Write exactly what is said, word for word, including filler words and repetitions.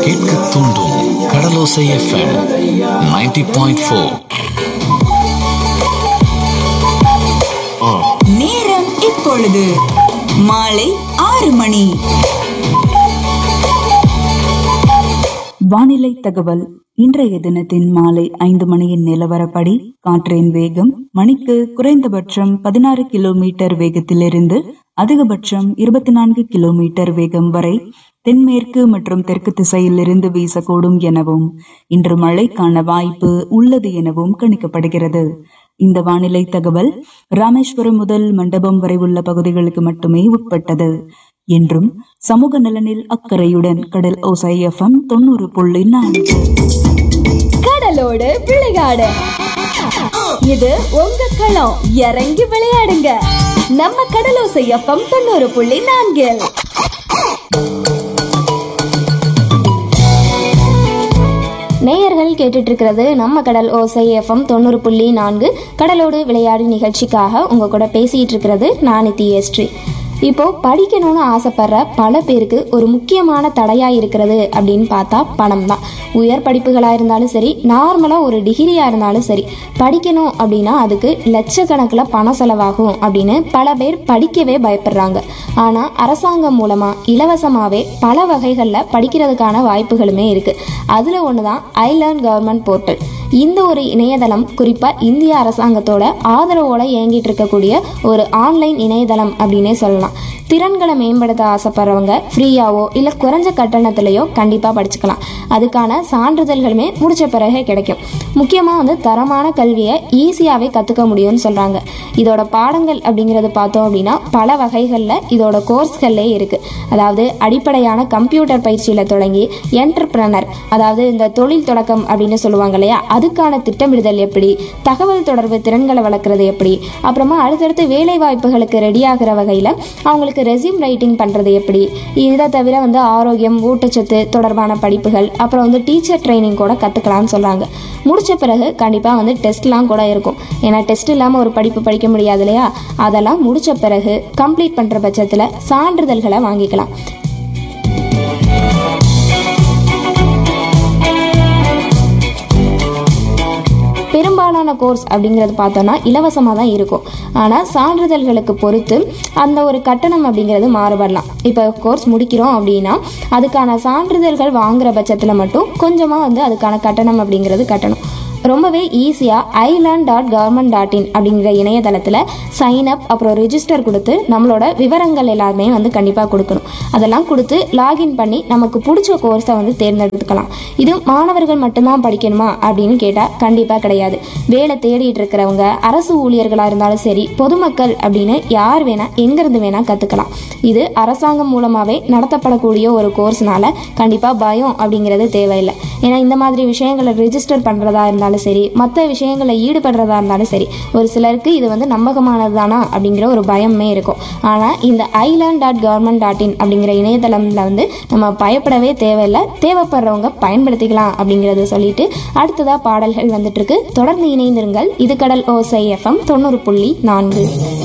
கேட்க தூண்டும் கடலோசை FM ninety point four. நேரம் இப்பொழுது மாலை ஆறு மணி. வானிலை தகவல். இன்றைய தினத்தின் மாலை ஐந்து மணியின் நிலவரப்படி காற்றின் வேகம் மணிக்கு குறைந்தபட்சம் பதினாறு கிலோமீட்டர் வேகத்திலிருந்து அதிகபட்சம் இருபத்தி நான்கு கிலோமீட்டர் வேகம் வரை தென்மேற்கு மற்றும் தெற்கு திசையில் இருந்து வீசக்கூடும் எனவும் இன்று மழைக்கான வாய்ப்பு உள்ளது எனவும் கணிக்கப்படுகிறது. இந்த வானிலை தகவல் ராமேஸ்வரம் முதல் மண்டபம் வரை உள்ள பகுதிகளுக்கு மட்டுமே உட்பட்டது. என்றும் சமூக நலனில் அக்கறையுடன் கடல் ஓசை எஃப்எம் தொண்ணூறு புள்ளி நான்கு. கடலோடு விளையாடு, இது உங்க களம். இறங்கி விளையாடுங்க நம்ம கடலோசை எஃப்எம் தொண்ணூறு புள்ளி நான்கில். நேயர்கள் கேட்டுட்டு இருக்கிறது நம்ம கடல் ஓசை எஃப்எம் தொண்ணூறு புள்ளி நான்கு கடலோடு விளையாடு நிகழ்ச்சிக்காக உங்க கூட பேசிட்டு இருக்கிறது நான் நித்யஸ்ரீ. இப்போ படிக்கணும்னு ஆசைப்படுற பல பேருக்கு ஒரு முக்கியமான தடையா இருக்கிறது அப்படின்னு பார்த்தா பணம் தான். உயர் படிப்புகளா இருந்தாலும் சரி, நார்மலா ஒரு டிகிரியா இருந்தாலும் சரி, படிக்கணும் அப்படின்னா அதுக்கு லட்சக்கணக்கில் பணம் செலவாகும் அப்படின்னு பல பேர் படிக்கவே பயப்படுறாங்க. ஆனா அரசாங்கம் மூலமா இலவசமாவே பல வகைகள்ல படிக்கிறதுக்கான வாய்ப்புகளுமே இருக்கு. அதுல ஒண்ணுதான் ஐ லேர்ன் கவர்மெண்ட் போர்ட்டல். இந்த ஒரு இணையதளம் குறிப்பா இந்திய அரசாங்கத்தோட ஆதரவோட இயங்கிட்டு இருக்கக்கூடிய ஒரு ஆன்லைன் இணையதளம் அப்படின்னே சொல்லலாம். திறன்களை மேம்படுத்த ஆசைப்படுறவங்க ஃப்ரீயாவோ இல்லை குறைஞ்ச கட்டணத்திலையோ கண்டிப்பாக படிச்சுக்கலாம். அதுக்கான சான்றிதழ்களுமே முடிச்ச பிறகே கிடைக்கும். முக்கியமாக வந்து தரமான கல்வியை ஈஸியாகவே கற்றுக்க முடியும்னு சொல்கிறாங்க. இதோட பாடங்கள் அப்படிங்கிறது பார்த்தோம் அப்படின்னா பல வகைகளில் இதோட கோர்ஸ்களே இருக்குது. அதாவது அடிப்படையான கம்ப்யூட்டர் பயிற்சியில் தொடங்கி என்டர்பிரனர், அதாவது இந்த தொழில் தொடக்கம் அப்படின்னு சொல்லுவாங்க இல்லையா, அதுக்கான திட்டமிடுதல் எப்படி, தகவல் தொடர்பு திறன்களை வளர்க்குறது எப்படி, அப்புறமா அடுத்தடுத்து வேலை வாய்ப்புகளுக்கு ரெடியாகிற வகையில் அவங்களுக்கு ரெஸ்யூம் ரைட்டிங் பண்ணுறது எப்படி, இதை தவிர வந்து ஆரோக்கியம், ஊட்டச்சத்து தொடர்பான படிப்புகள், அப்புறம் வந்து டீச்சர் ட்ரைனிங் கூட கற்றுக்கலாம்னு சொல்கிறாங்க. முடித்த பிறகு கண்டிப்பாக வந்து டெஸ்ட்லாம் கூட இருக்கும். ஏன்னா டெஸ்ட் இல்லாமல் ஒரு படிப்பு படிக்க முடியாது இல்லையா. அதெல்லாம் முடித்த பிறகு கம்ப்ளீட் பண்ணுற பட்சத்தில் சான்றிதழ்களை வாங்கிக்கலாம். பெரும்பாலான கோர்ஸ் அப்படிங்கிறது பார்த்தோன்னா இலவசமாக தான் இருக்கும். ஆனால் சான்றிதழ்களுக்கு பொறுத்து அந்த ஒரு கட்டணம் அப்படிங்கிறது மாறுபடலாம். இப்போ கோர்ஸ் முடிக்கிறோம் அப்படின்னா அதுக்கான சான்றிதழ்கள் வாங்குற பட்சத்தில் மட்டும் கொஞ்சமாக வந்து அதுக்கான கட்டணம் அப்படிங்கிறது கட்டணும். ரொம்பவே ஈஸியாக I learn dot government dot in அப்படிங்கிற இணையதளத்தில் சைன் அப், அப்புறம் ரிஜிஸ்டர் கொடுத்து நம்மளோட விவரங்கள் எல்லாமே வந்து கண்டிப்பாக கொடுக்கணும். அதெல்லாம் கொடுத்து லாகின் பண்ணி நமக்கு பிடிச்ச கோர்ஸை வந்து தேர்ந்தெடுத்துக்கலாம். இது மாணவர்கள் மட்டும்தான் படிக்கணுமா அப்படின்னு கேட்டால் கண்டிப்பாக கிடையாது. வேலை தேடிட்டு இருக்கிறவங்க, அரசு ஊழியர்களாக இருந்தாலும் சரி, பொதுமக்கள் அப்படின்னு யார் வேணால் எங்கேருந்து வேணால் கற்றுக்கலாம். இது அரசாங்கம் மூலமாகவே நடத்தப்படக்கூடிய ஒரு கோர்ஸ்னால கண்டிப்பாக பயம் அப்படிங்கிறது தேவையில்லை. ஏன்னா இந்த மாதிரி விஷயங்களை ரிஜிஸ்டர் பண்ணுறதா இருந்தாலும் சரி, மற்ற விஷயங்களில் ஈடுபடுறதா இருந்தாலும் சரி, ஒரு சிலருக்கு இது வந்து நம்பகமானது தானா அப்படிங்கிற ஒரு பயமே இருக்கும். ஆனால் இந்த I learn dot government dot in அப்படிங்கிற இணையதளம்ல வந்து நம்ம பயப்படவே தேவையில்லை. தேவைப்படுறவங்க பயன்படுத்திக்கலாம் அப்படிங்கிறத சொல்லிட்டு அடுத்ததாக பாடல்கள் வந்துட்டு இருக்கு. தொடர்ந்து இணைந்திருங்கள். இது கடல் ஓசை எஃப்எம் தொண்ணூறு புள்ளி நான்கு.